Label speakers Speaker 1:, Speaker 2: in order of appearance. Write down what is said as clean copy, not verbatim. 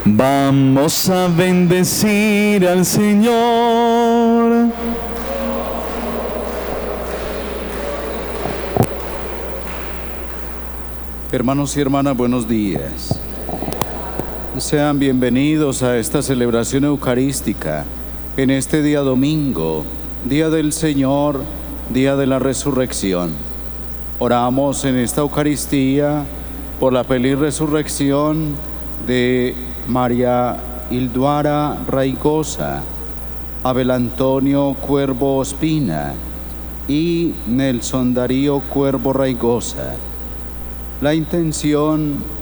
Speaker 1: Vamos a bendecir al Señor.
Speaker 2: Hermanos y hermanas, buenos días. Sean bienvenidos a esta celebración eucarística en este día domingo, día del Señor, día de la resurrección. Oramos en esta Eucaristía por la feliz resurrección de María Hilduara Raigosa, Abel Antonio Cuervo Ospina y Nelson Darío Cuervo Raigosa. La intención